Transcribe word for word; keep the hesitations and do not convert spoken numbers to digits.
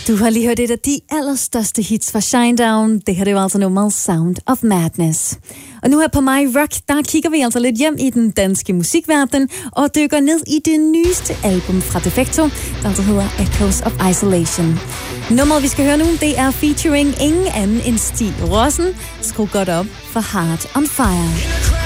Du har lige hørt et af de allerstørste hits fra Shinedown. Det her det var altså nummeret Sound of Madness. Og nu her på My Rock, der kigger vi altså lidt hjem i den danske musikverden og dykker ned i det nyeste album fra Defecto, der altså hedder Echoes of Isolation. Nummeret vi skal høre nu, det er featuring ingen anden end Stig Rossen. Skru godt op for Heart on Fire.